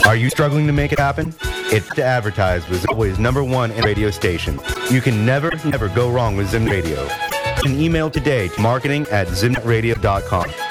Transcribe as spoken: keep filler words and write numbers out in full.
Are you struggling to make it happen? It's to advertise with Zimway's number one radio station. You can never, never go wrong with Zim Radio. An email today to marketing at zimnet radio dot com.